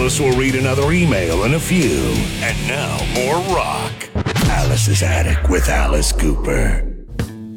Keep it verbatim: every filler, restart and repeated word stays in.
Alice will read another email in a few. And now, more rock. Alice's Attic with Alice Cooper.